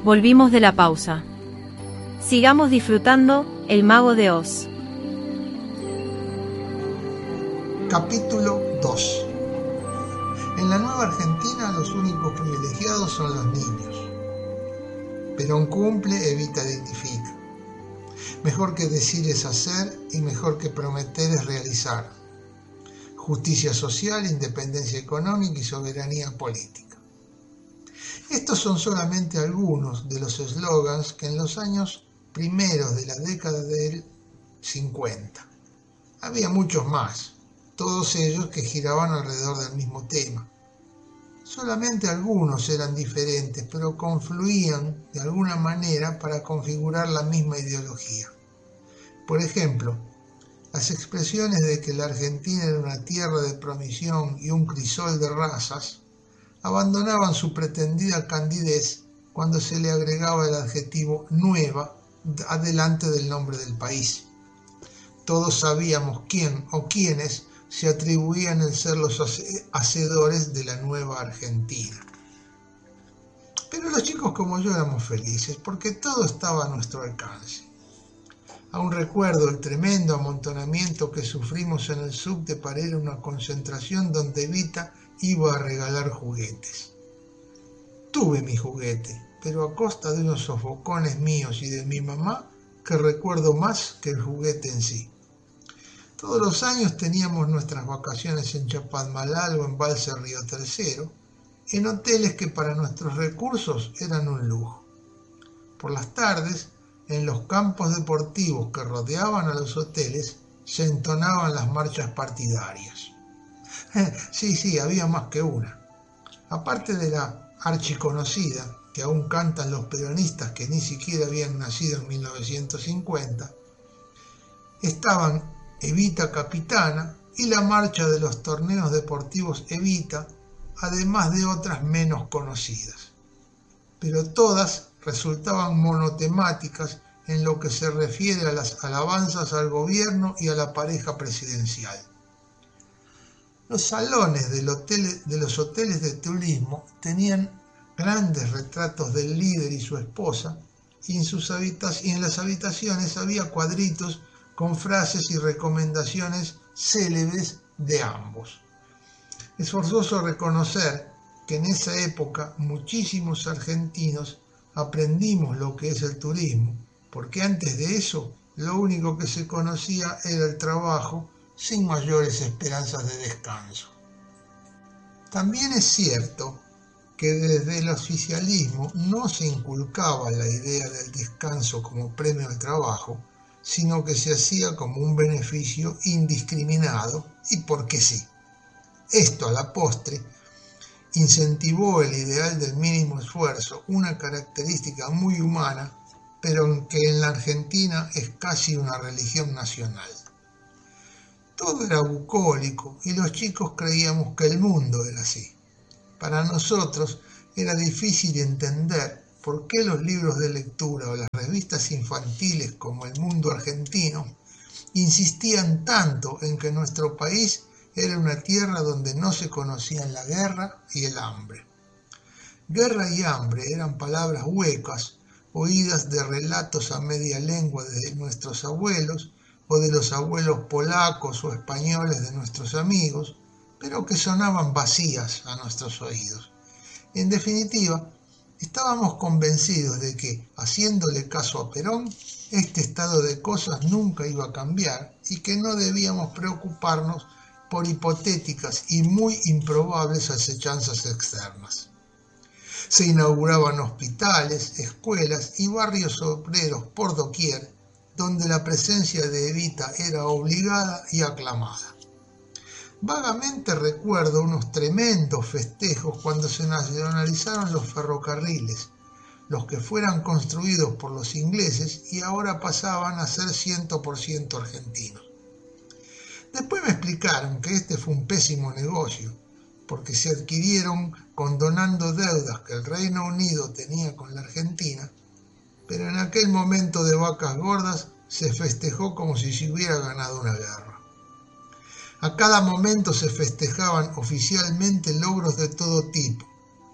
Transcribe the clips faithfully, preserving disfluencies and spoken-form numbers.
Volvimos de la pausa. Sigamos disfrutando El Mago de Oz. Capítulo dos. En la Nueva Argentina los únicos privilegiados son los niños. Perón cumple, Evita dignifica. Mejor que decir es hacer y mejor que prometer es realizar. Justicia social, independencia económica y soberanía política. Estos son solamente algunos de los eslogans que en los años primeros de la década del cincuenta. Había muchos más, todos ellos que giraban alrededor del mismo tema. Solamente algunos eran diferentes, pero confluían de alguna manera para configurar la misma ideología. Por ejemplo, las expresiones de que la Argentina era una tierra de promisión y un crisol de razas abandonaban su pretendida candidez cuando se le agregaba el adjetivo nueva adelante del nombre del país. Todos sabíamos quién o quiénes se atribuían el ser los hacedores de la nueva Argentina. Pero los chicos como yo éramos felices porque todo estaba a nuestro alcance. Aún recuerdo el tremendo amontonamiento que sufrimos en el subte para ir a una concentración donde Evita iba a regalar juguetes. Tuve mi juguete, pero a costa de unos sofocones míos y de mi mamá que recuerdo más que el juguete en sí. Todos los años teníamos nuestras vacaciones en Chapadmalal o en Balse Río Tercero, en hoteles que para nuestros recursos eran un lujo. Por las tardes, en los campos deportivos que rodeaban a los hoteles, se entonaban las marchas partidarias. Sí, sí, había más que una. Aparte de la archiconocida, que aún cantan los peronistas que ni siquiera habían nacido en mil novecientos cincuenta, estaban Evita Capitana y la marcha de los torneos deportivos Evita, además de otras menos conocidas. Pero todas resultaban monotemáticas en lo que se refiere a las alabanzas al gobierno y a la pareja presidencial. Los salones del hotel, de los hoteles de turismo tenían grandes retratos del líder y su esposa, y en, sus habitac- y en las habitaciones había cuadritos con frases y recomendaciones célebres de ambos. Es forzoso reconocer que en esa época muchísimos argentinos aprendimos lo que es el turismo, porque antes de eso lo único que se conocía era el trabajo sin mayores esperanzas de descanso. También es cierto que desde el oficialismo no se inculcaba la idea del descanso como premio al trabajo, sino que se hacía como un beneficio indiscriminado y porque sí. Esto a la postre incentivó el ideal del mínimo esfuerzo, una característica muy humana, pero que en la Argentina es casi una religión nacional. Todo era bucólico y los chicos creíamos que el mundo era así. Para nosotros era difícil entender por qué los libros de lectura o las revistas infantiles como El Mundo Argentino insistían tanto en que nuestro país era una tierra donde no se conocían la guerra y el hambre. Guerra y hambre eran palabras huecas, oídas de relatos a media lengua de nuestros abuelos o de los abuelos polacos o españoles de nuestros amigos, pero que sonaban vacías a nuestros oídos. En definitiva, estábamos convencidos de que, haciéndole caso a Perón, este estado de cosas nunca iba a cambiar y que no debíamos preocuparnos por hipotéticas y muy improbables acechanzas externas. Se inauguraban hospitales, escuelas y barrios obreros por doquier, donde la presencia de Evita era obligada y aclamada. Vagamente recuerdo unos tremendos festejos cuando se nacionalizaron los ferrocarriles, los que fueran construidos por los ingleses y ahora pasaban a ser cien por ciento argentinos. Después me explicaron que este fue un pésimo negocio, porque se adquirieron condonando deudas que el Reino Unido tenía con la Argentina, pero en aquel momento de vacas gordas se festejó como si se hubiera ganado una guerra. A cada momento se festejaban oficialmente logros de todo tipo,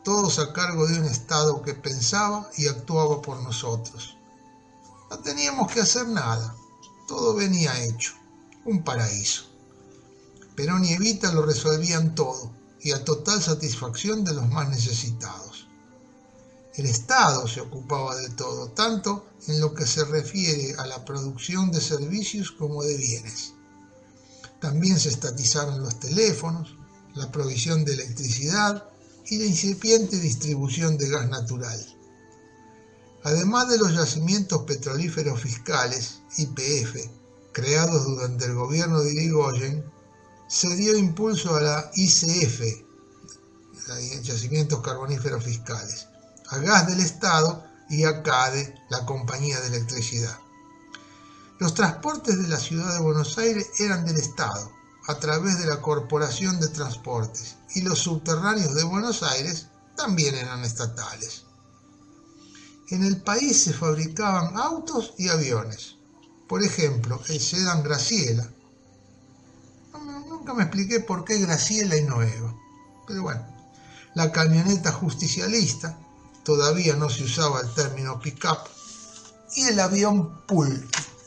todos a cargo de un Estado que pensaba y actuaba por nosotros. No teníamos que hacer nada, todo venía hecho, un paraíso. Perón y Evita lo resolvían todo, y a total satisfacción de los más necesitados. El Estado se ocupaba de todo, tanto en lo que se refiere a la producción de servicios como de bienes. También se estatizaron los teléfonos, la provisión de electricidad y la incipiente distribución de gas natural. Además de los yacimientos petrolíferos fiscales, Y P F, creados durante el gobierno de Irigoyen, se dio impulso a la Y C F, yacimientos carboníferos fiscales, a Gas del Estado y a CADE, la compañía de electricidad. Los transportes de la ciudad de Buenos Aires eran del Estado, a través de la Corporación de Transportes, y los subterráneos de Buenos Aires también eran estatales. En el país se fabricaban autos y aviones. Por ejemplo, el sedán Graciela. Nunca me expliqué por qué Graciela y no Eva, pero bueno. La camioneta justicialista, todavía no se usaba el término pick-up, y el avión Pulqui.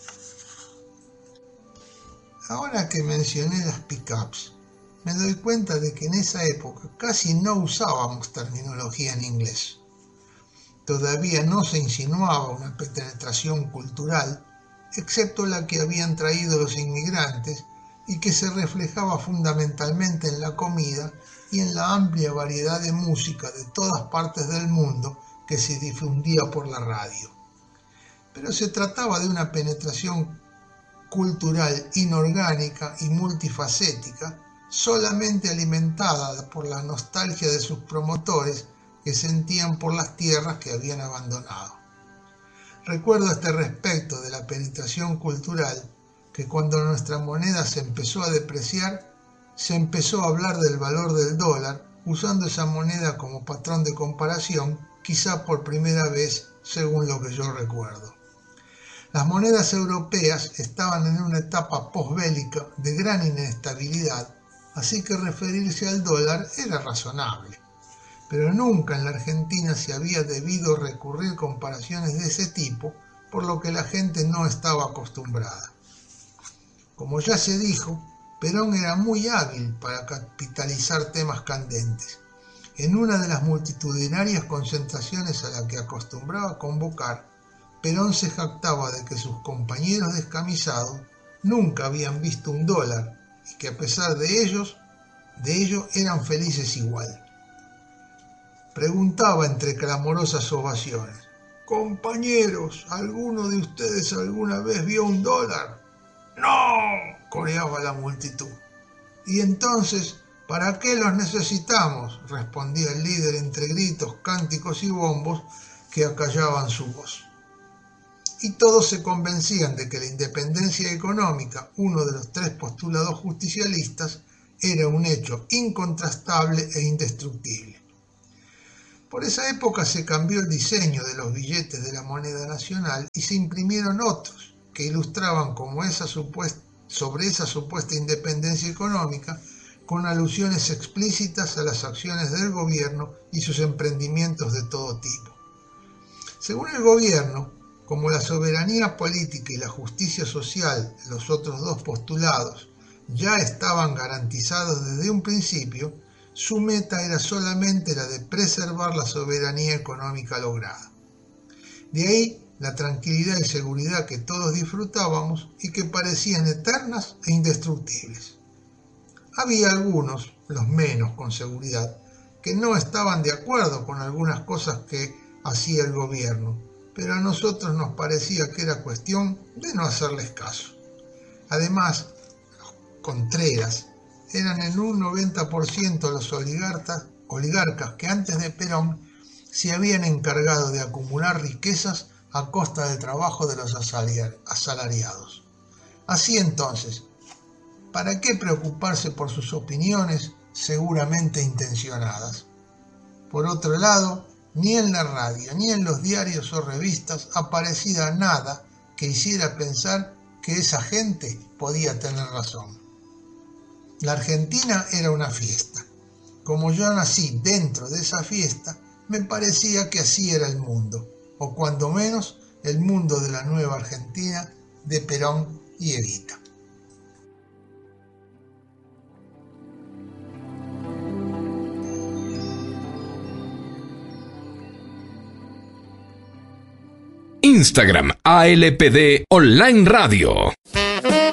Ahora que mencioné las pick-ups, me doy cuenta de que en esa época casi no usábamos terminología en inglés. Todavía no se insinuaba una penetración cultural, excepto la que habían traído los inmigrantes y que se reflejaba fundamentalmente en la comida y en la amplia variedad de música de todas partes del mundo que se difundía por la radio. Pero se trataba de una penetración cultural inorgánica y multifacética, solamente alimentada por la nostalgia de sus promotores que sentían por las tierras que habían abandonado. Recuerdo a este respecto de la penetración cultural que cuando nuestra moneda se empezó a depreciar, se empezó a hablar del valor del dólar, usando esa moneda como patrón de comparación, quizá por primera vez, según lo que yo recuerdo. Las monedas europeas estaban en una etapa posbélica de gran inestabilidad, así que referirse al dólar era razonable. Pero nunca en la Argentina se había debido recurrir comparaciones de ese tipo, por lo que la gente no estaba acostumbrada. Como ya se dijo, Perón era muy hábil para capitalizar temas candentes. En una de las multitudinarias concentraciones a las que acostumbraba convocar, Perón se jactaba de que sus compañeros descamisados nunca habían visto un dólar y que a pesar de ellos, de ello eran felices igual. Preguntaba entre clamorosas ovaciones: «Compañeros, ¿alguno de ustedes alguna vez vio un dólar?» «¡No!», coreaba la multitud. «¿Y entonces, para qué los necesitamos?», respondía el líder entre gritos, cánticos y bombos que acallaban su voz. Y todos se convencían de que la independencia económica, uno de los tres postulados justicialistas, era un hecho incontrastable e indestructible. Por esa época se cambió el diseño de los billetes de la moneda nacional y se imprimieron otros que ilustraban como esa supuesta, sobre esa supuesta independencia económica con alusiones explícitas a las acciones del gobierno y sus emprendimientos de todo tipo. Según el gobierno, como la soberanía política y la justicia social, los otros dos postulados, ya estaban garantizados desde un principio, su meta era solamente la de preservar la soberanía económica lograda. De ahí la tranquilidad y seguridad que todos disfrutábamos y que parecían eternas e indestructibles. Había algunos, los menos con seguridad, que no estaban de acuerdo con algunas cosas que hacía el gobierno, pero a nosotros nos parecía que era cuestión de no hacerles caso. Además, los contreras eran en un noventa por ciento los oligarcas, oligarcas que antes de Perón se habían encargado de acumular riquezas a costa del trabajo de los asalariados. Así entonces, ¿para qué preocuparse por sus opiniones seguramente intencionadas? Por otro lado, ni en la radio, ni en los diarios o revistas aparecía nada que hiciera pensar que esa gente podía tener razón. La Argentina era una fiesta. Como yo nací dentro de esa fiesta, me parecía que así era el mundo, o cuando menos el mundo de la nueva Argentina de Perón y Evita. Instagram A L P D Online Radio.